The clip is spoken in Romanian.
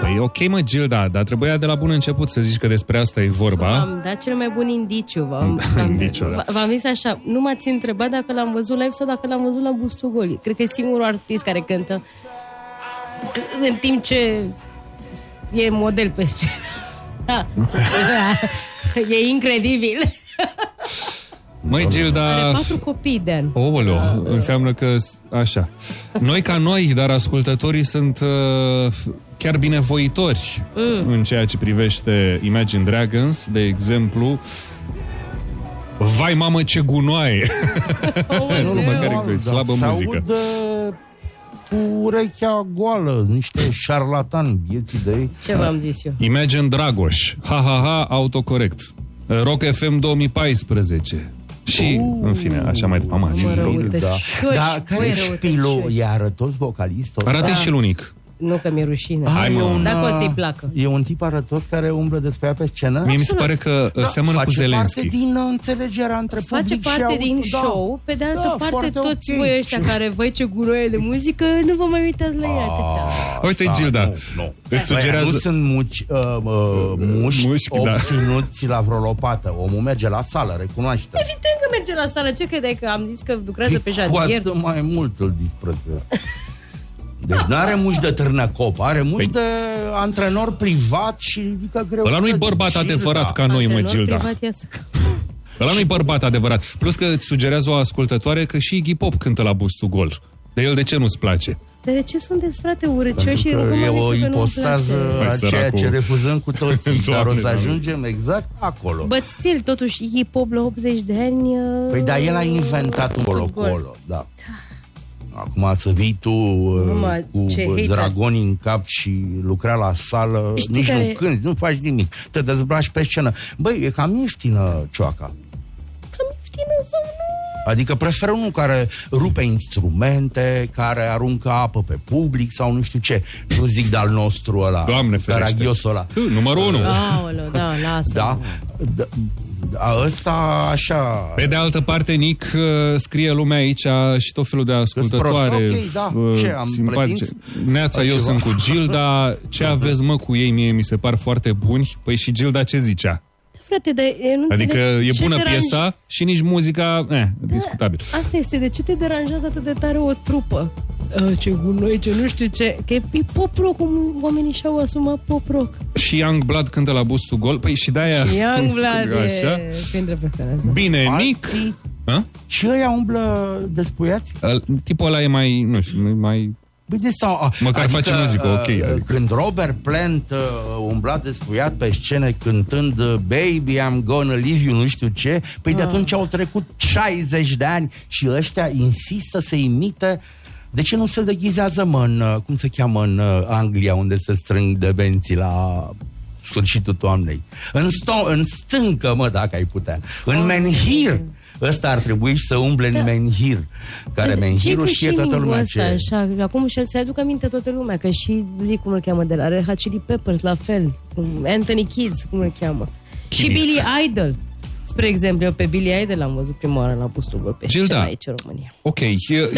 e ok, mă, Gilda, dar trebuia de la bun început să zici că despre asta e vorba. Am dat cel mai bun indiciu. V-am zis așa, nu m-ați întrebat dacă l-am văzut live sau dacă l-am văzut la Bustugol. Cred că e singurul artist care cântă în timp ce e model pe scenă. E incredibil. Măi, Gilda... Are 4 copii de ani. Ooleu, înseamnă că... Așa. Noi ca noi, dar ascultătorii sunt chiar binevoitori în ceea ce privește Imagine Dragons, de exemplu. Vai, mamă, ce gunoaie! Slabă muzică. Cu urechea goală, niște șarlatani vieții de ei. Ce v-am zis eu? Imagine Dragoș, ha, autocorect. Rock FM 2014. Și, în fine, așa mai departe. Dar care e șpilul? E arătos vocalistul? Arată și unic. Nu că mi-e rușine. Dacă o să-i placă. E un tip arătos care umblă despre ea pe scenă? Mie mi se pare că seamănă cu Zelenski. Face parte din înțelegerea între public și face parte din show. Pe de altă parte, toți voi ăștia care voi ce gunoie de muzică, nu vă mai uitați la ea atâta. Uite, Gilda, îți sugerează... Nu sunt muși obținuți la vreo lopată. Omul merge la sală, recunoaște. Evident că merge la sală. Ce credeai că am zis că lucrează pe jadier? Cu atât mai mult îl disprețuie. Deci nu are muși de târnăcop, are muși de antrenor privat și ridică greu. Ăla nu-i bărbat adevărat ca noi, mă, Gilda. Ăla nu-i bărbat adevărat. Plus că îți sugerează o ascultătoare că și Iggy Pop cântă la Bustugol. De el de ce nu-ți place? De ce sunteți, frate, urăcioși? E o ipostază a ceea ce refuzăm cu toții. Dar o să ajungem exact acolo. But still, totuși, Iggy Pop la 80 de ani... Păi da, el a inventat un colo-colo, da. Acum să vii tu cu dragoni în cap și lucra la sală, nici nu cânti, nu faci nimic, te dezbraci pe scenă. Băi, e cam ieftină cioaca. Cam ieftină sau nu? Adică prefer unul care rupe instrumente, care aruncă apă pe public sau nu știu ce. Nu zic de-al nostru ăla, caragiosul ăla. Numărul 1. Aoleu, da, lasă. Da? Ăsta așa... Pe de altă parte, Nic, scrie lumea aici și tot felul de ascultătoare. Ok, da. Ce, am simpatice. Neața, eu sunt cu Gilda. Ce aveți, mă, cu ei? Mie mi se par foarte buni. Păi și Gilda ce zicea? Frate, dar nu adică e bună piesa și nici muzica, discutabil. Asta este, de ce te deranjează atât de tare o trupă? Ce gunoi, ce nu știu ce. Că e pop rock, oamenii și-au asumat pop rock. Și Youngblood cântă la Bustugol. Păi și de-aia... Și Youngblood e printre preferențe. Bine, Nic. Și ăia umblă despuiați? Tipul ăla e mai, nu știu, mai... Măcar face muzică, ok. Adică. Când Robert Plant umbla despuiat pe scene cântând Baby, I'm gonna leave you, nu știu ce, păi de atunci au trecut 60 de ani și ăștia insistă să imite. De ce nu se deghizează, mă, cum se cheamă în Anglia, unde se strâng debenții la sfârșitul toamnei? În stâncă, mă, dacă ai putea. În menhir. Ăsta ar trebui să umble în menhir. Care menhirul știe toată lumea ce... Așa, acum se aduc aminte toată lumea, că și zic cum îl cheamă de la Red Hot Chili Peppers, la fel. Anthony Kiedis, cum îl cheamă. Și Billy Idol. Spre exemplu, eu pe Billy Idol l-am văzut prima oară la Bustugol pe scenă aici în România. Ok,